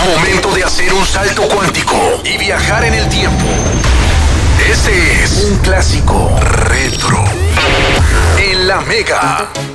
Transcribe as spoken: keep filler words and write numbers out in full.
Momento de hacer un salto cuántico y viajar en el tiempo. Este es un clásico retro en La Mega.